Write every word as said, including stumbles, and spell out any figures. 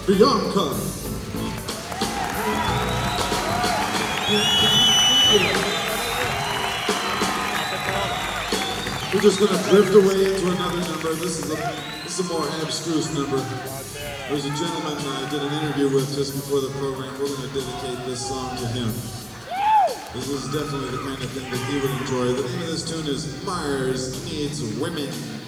Bianca. We're just gonna drift away into another number. This is a this is a more abstruse number. There's a gentleman I did an interview with just before the program. We're gonna dedicate this song to him. This is definitely the kind of thing that he would enjoy. The name of this tune is Mars Needs Women.